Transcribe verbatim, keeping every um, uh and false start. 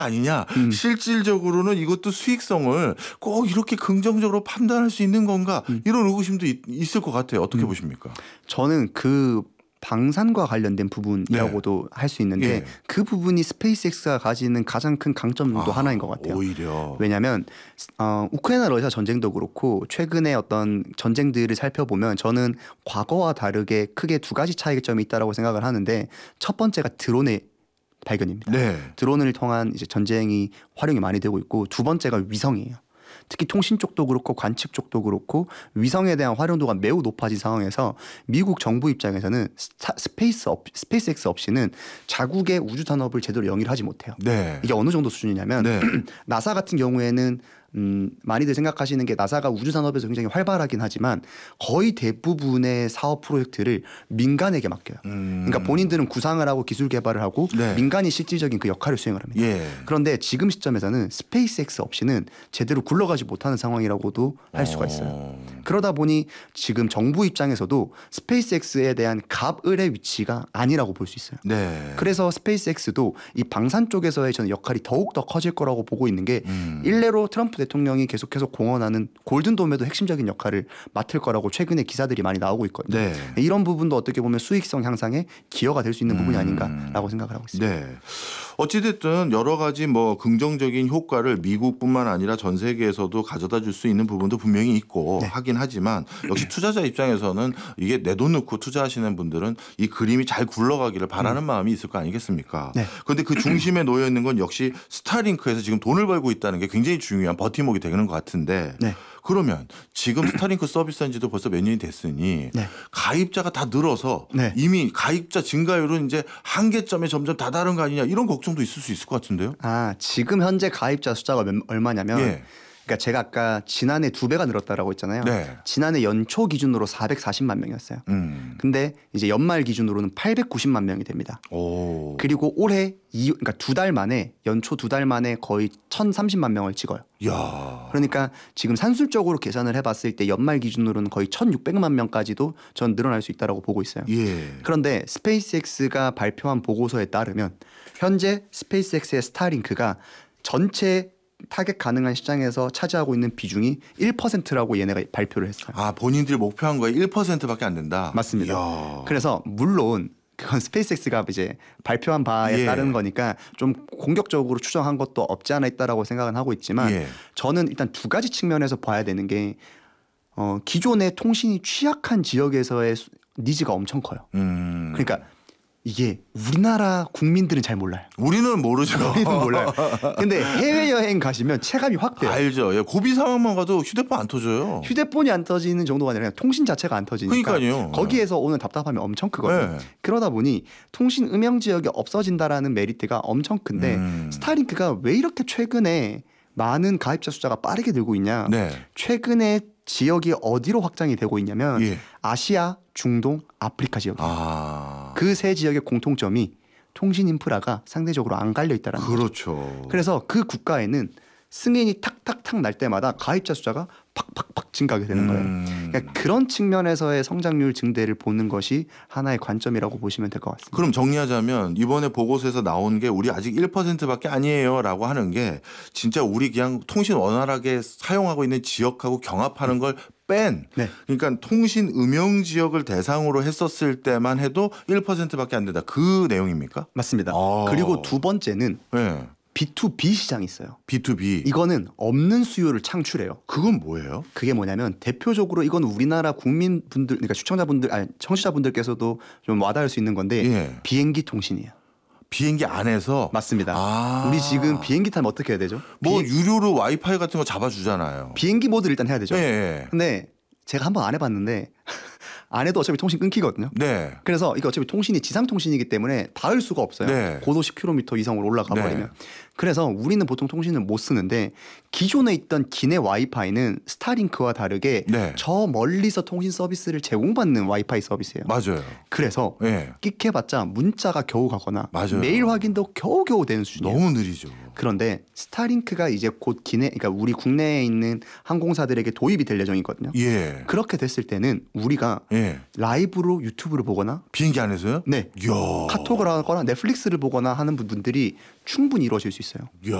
아니냐. 음. 실질적으로는 이것도 수익성을 꼭 이렇게 긍정적으로 판단할 수 있는 건가 음. 이런 의구심도 있, 있을 것 같아요. 어떻게 음. 보십니까? 저는 그 방산과 관련된 부분이라고도 할 수 있는데 예. 그 부분이 스페이스X가 가지는 가장 큰 강점도 아, 하나인 것 같아요. 오히려. 왜냐하면 어, 우크라이나 러시아 전쟁도 그렇고 최근에 어떤 전쟁들을 살펴보면 저는 과거와 다르게 크게 두 가지 차이점이 있다라고 생각을 하는데 첫 번째가 드론의 발견입니다. 네. 드론을 통한 이제 전쟁이 활용이 많이 되고 있고 두 번째가 위성이에요. 특히 통신 쪽도 그렇고 관측 쪽도 그렇고 위성에 대한 활용도가 매우 높아진 상황에서 미국 정부 입장에서는 스타, 스페이스 없, 스페이스X 없이는 자국의 우주 산업을 제대로 영위를 하지 못해요. 네. 이게 어느 정도 수준이냐면 네. 나사 같은 경우에는 음, 많이들 생각하시는 게 나사가 우주 산업에서 굉장히 활발하긴 하지만 거의 대부분의 사업 프로젝트를 민간에게 맡겨요. 음. 그러니까 본인들은 구상을 하고 기술 개발을 하고 네. 민간이 실질적인 그 역할을 수행을 합니다. 예. 그런데 지금 시점에서는 스페이스X 없이는 제대로 굴러가지 못하는 상황이라고도 할 수가 있어요. 어. 그러다 보니 지금 정부 입장에서도 스페이스X에 대한 갑을의 위치가 아니라고 볼 수 있어요. 네. 그래서 스페이스X도 이 방산 쪽에서의 저는 역할이 더욱 더 커질 거라고 보고 있는 게 음. 일례로 트럼프 대통령이 계속해서 공언하는 골든돔에도 핵심적인 역할을 맡을 거라고 최근에 기사들이 많이 나오고 있거든요. 네. 이런 부분도 어떻게 보면 수익성 향상에 기여가 될 수 있는 부분이 아닌가라고 생각을 하고 있습니다. 네. 어찌됐든 여러 가지 뭐 긍정적인 효과를 미국뿐만 아니라 전 세계에서도 가져다 줄 수 있는 부분도 분명히 있고 네. 하긴 하지만 역시 투자자 입장에서는 이게 내 돈 넣고 투자하시는 분들은 이 그림이 잘 굴러가기를 바라는 음. 마음이 있을 거 아니겠습니까? 네. 그런데 그 중심에 놓여 있는 건 역시 스타링크에서 지금 돈을 벌고 있다는 게 굉장히 중요한 버팀목이 되는 것 같은데 네. 그러면 지금 스타링크 서비스한 지도 벌써 몇 년이 됐으니 네. 가입자가 다 늘어서 네. 이미 가입자 증가율은 이제 한계점에 점점 다다른 거 아니냐 이런 걱정도 있을 수 있을 것 같은데요. 아, 지금 현재 가입자 숫자가 몇, 얼마냐면 예. 그러니까 제가 아까 지난해 두 배가 늘었다라고 했잖아요. 네. 지난해 연초 기준으로 사백사십만 명이었어요. 음. 근데 이제 연말 기준으로는 팔백구십만 명이 됩니다. 오. 그리고 올해 이 그러니까 두 달 만에 연초 두 달 만에 거의 천삼십만 명을 찍어요. 야. 그러니까 지금 산술적으로 계산을 해봤을 때 연말 기준으로는 거의 천육백만 명까지도 전 늘어날 수 있다라고 보고 있어요. 예. 그런데 스페이스X가 발표한 보고서에 따르면 현재 스페이스X의 스타링크가 전체 타겟 가능한 시장에서 차지하고 있는 비중이 일 퍼센트라고 얘네가 발표를 했어요. 아 본인들이 목표한 거에 일 퍼센트밖에 안 된다. 맞습니다. 이야. 그래서 물론 그건 스페이스X가 이제 발표한 바에 예. 따른 거니까 좀 공격적으로 추정한 것도 없지 않아 있다라고 생각은 하고 있지만 예. 저는 일단 두 가지 측면에서 봐야 되는 게 어, 기존의 통신이 취약한 지역에서의 수- 니즈가 엄청 커요. 음. 그러니까 이게 우리나라 국민들은 잘 몰라요. 우리는 모르죠. 우리는 몰라요. 근데 해외 여행 가시면 체감이 확 돼요. 알죠. 예, 고비 상황만 가도 휴대폰 안 터져요. 휴대폰이 안 터지는 정도가 아니라 그냥 통신 자체가 안 터지니까 그러니까요. 거기에서 오는 답답함이 엄청 크거든요. 네. 그러다 보니 통신 음영 지역이 없어진다라는 메리트가 엄청 큰데 음. 스타링크가 왜 이렇게 최근에 많은 가입자 숫자가 빠르게 늘고 있냐. 네. 최근에 지역이 어디로 확장이 되고 있냐면 예. 아시아, 중동, 아프리카 지역이에요. 아. 그 세 지역의 공통점이 통신 인프라가 상대적으로 안 갈려 있다는 거죠. 그렇죠. 그래서 그 국가에는 승인이 탁탁탁 날 때마다 가입자 숫자가 팍팍팍 증가하게 되는 거예요. 음. 그러니까 그런 측면에서의 성장률 증대를 보는 것이 하나의 관점이라고 보시면 될 것 같습니다. 그럼 정리하자면 이번에 보고서에서 나온 게 우리 아직 일 퍼센트밖에 아니에요라고 하는 게 진짜 우리 그냥 통신 원활하게 사용하고 있는 지역하고 경합하는 걸 뺀 네. 그러니까 통신 음영 지역을 대상으로 했었을 때만 해도 일 퍼센트밖에 안 된다. 그 내용입니까? 맞습니다. 아. 그리고 두 번째는 네. 비투비 시장이 있어요. 비투비. 이거는 없는 수요를 창출해요. 그건 뭐예요? 그게 뭐냐면 대표적으로 이건 우리나라 국민분들 그러니까 시청자분들 아니 청취자분들께서도 좀 와닿을 수 있는 건데 예. 비행기 통신이에요. 비행기 안에서 맞습니다. 아. 우리 지금 비행기 타면 어떻게 해야 되죠? 뭐 비, 유료로 와이파이 같은 거 잡아주잖아요. 비행기 모드를 일단 해야 되죠. 예, 예. 근데 제가 한번 안 해봤는데 안 해도 어차피 통신 끊기거든요. 네. 그래서 이게 어차피 통신이 지상 통신이기 때문에 닿을 수가 없어요. 네. 고도 십 킬로미터 이상으로 올라가 네. 버리면. 그래서 우리는 보통 통신을 못 쓰는데 기존에 있던 기내 와이파이는 스타링크와 다르게 네. 저 멀리서 통신 서비스를 제공받는 와이파이 서비스예요. 맞아요. 그래서 예. 끽해봤자 문자가 겨우 가거나 맞아요. 메일 확인도 겨우겨우 되는 수준이에요. 너무 느리죠. 그런데 스타링크가 이제 곧 기내, 그러니까 우리 국내에 있는 항공사들에게 도입이 될 예정이거든요. 예. 그렇게 됐을 때는 우리가 예. 라이브로 유튜브를 보거나 비행기 안에서요? 네 이야. 카톡을 하거나 넷플릭스를 보거나 하는 부분들이 충분히 이루어질 수 있어요. 있어요.